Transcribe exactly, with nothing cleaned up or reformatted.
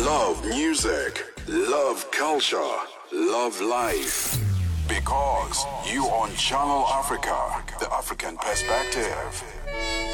Love music, love culture, love life. Because you on Channel Africa, the African perspective.